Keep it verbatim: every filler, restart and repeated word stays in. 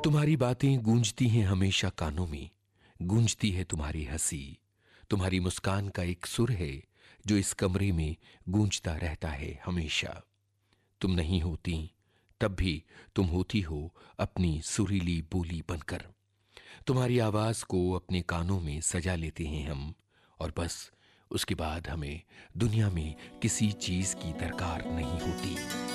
तुम्हारी बातें गूंजती हैं हमेशा कानों में, गूंजती है तुम्हारी हंसी। तुम्हारी मुस्कान का एक सुर है जो इस कमरे में गूंजता रहता है हमेशा। तुम नहीं होती तब भी तुम होती हो अपनी सुरीली बोली बनकर। तुम्हारी आवाज को अपने कानों में सजा लेते हैं हम, और बस उसके बाद हमें दुनिया में किसी चीज की दरकार नहीं होती।